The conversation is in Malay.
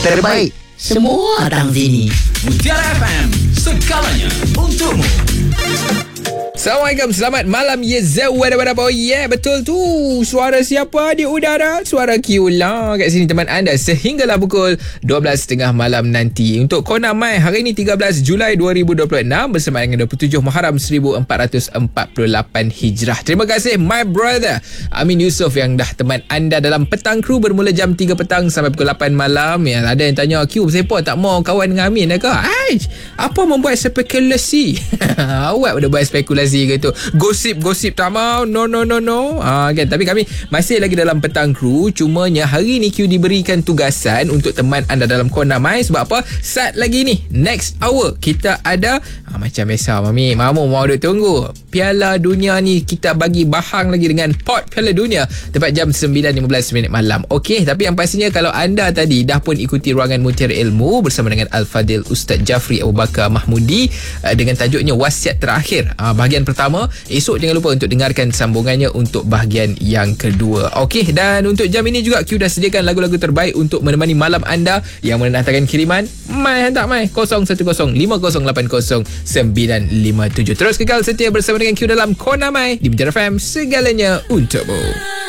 terbaik, semua datang sini. Mutiara FM, segalanya untukmu. Assalamualaikum, selamat malam. Wada boy. Betul tu. Suara siapa di udara? Suara Kiula kat sini teman anda sehinggalah pukul 12.30 malam nanti. Untuk Kona Mai hari ini 13 Julai 2026 bersama dengan 27 Muharram 1448 Hijrah. Terima kasih my brother Amin Yusof yang dah teman anda dalam Petang Kru bermula jam 3 petang sampai pukul 8 malam. Ya, ada yang tanya, Q, siapa tak mau kawan dengan Amin ke? Apa membuat spekulasi? Awak dah buat spekulasi ke tu, gosip tak mau. No kan. Tapi kami masih lagi dalam Petang Kru. Cumanya hari ni Q diberikan tugasan untuk teman anda dalam Kona Mai. Sebab apa? Saat lagi ni next hour kita ada macam biasa Mami, Mamu mau duk tunggu Piala Dunia ni. Kita bagi bahang lagi dengan pot Piala Dunia tepat jam 9.15 malam. Okey, tapi yang pastinya kalau anda tadi dah pun ikuti ruangan Mutiara Ilmu bersama dengan Al-Fadil Ustaz Jafri Abu Bakar Mahmudi dengan tajuknya Wasiat Terakhir, bahagian pertama, esok jangan lupa untuk dengarkan sambungannya untuk bahagian yang kedua. Okey, dan untuk jam ini juga Q dah sediakan lagu-lagu terbaik untuk menemani malam anda yang menandakan kiriman. Hantar 0115080957. Terus kekal setia bersama dengan Q dalam Kona Mai di Mutiara FM, segalanya untukmu.